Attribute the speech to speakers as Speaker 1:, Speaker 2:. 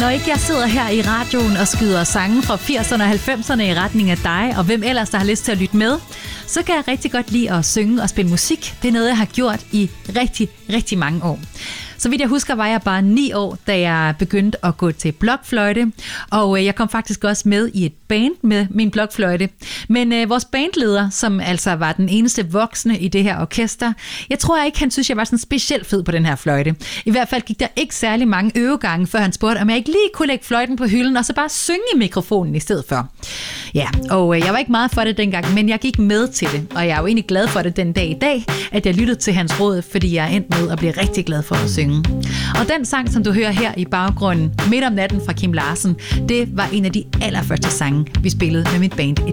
Speaker 1: Når ikke jeg sidder her i radioen og skyder sange fra 80'erne og 90'erne i retning af dig, og hvem ellers, der har lyst til at lytte med, så kan jeg rigtig godt lide at synge og spille musik. Det er noget, jeg har gjort i rigtig, rigtig mange år. Så vidt jeg husker, var jeg bare 9 år, da jeg begyndte at gå til blokfløjte, og jeg kom faktisk også med i et band med min blokfløjte. Men vores bandleder, som altså var den eneste voksne i det her orkester, jeg tror ikke, han synes, jeg var sådan specielt fed på den her fløjte. I hvert fald gik der ikke særlig mange øvegange, før han spurgte, om jeg ikke lige kunne lægge fløjten på hylden, og så bare synge i mikrofonen i stedet for. Ja, og jeg var ikke meget for det dengang, men jeg gik med til det, og jeg er jo egentlig glad for det den dag i dag, at jeg lyttede til hans råd, fordi jeg er endt med at blive rigtig glad for at synge. Og den sang, som du hører her i baggrunden, Midt om natten fra Kim Larsen, det var en af de allerførste sange, vi spillede med mit band i